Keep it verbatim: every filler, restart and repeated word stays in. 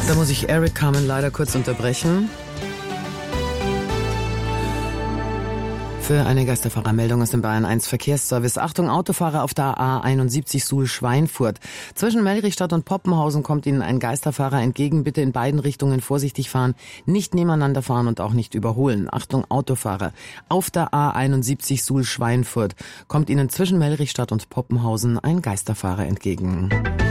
Da muss ich Eric Carmen leider kurz unterbrechen. Für eine Geisterfahrermeldung aus dem Bayern eins Verkehrsservice. Achtung, Autofahrer auf der A einundsiebzig Suhl-Schweinfurt. Zwischen Melrichstadt und Poppenhausen kommt Ihnen ein Geisterfahrer entgegen. Bitte in beiden Richtungen vorsichtig fahren, nicht nebeneinander fahren und auch nicht überholen. Achtung, Autofahrer. Auf der A einundsiebzig Suhl-Schweinfurt kommt Ihnen zwischen Melrichstadt und Poppenhausen ein Geisterfahrer entgegen.